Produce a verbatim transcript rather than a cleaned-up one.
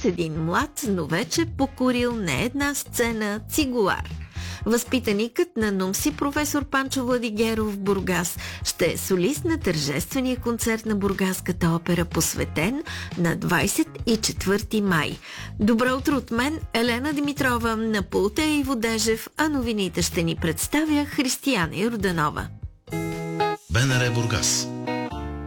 с един млад, но вече покорил не една сцена цигулар. Възпитаникът на НУМСИ професор Панчо Владигеров в Бургас ще е солист на тържествения концерт на Бургаската опера, посветен на двадесет и четвърти май. Добро утро от мен, Елена Димитрова, на пулта е Иво Дежев, а новините ще ни представя Християна Йорданова. БНР Бургас.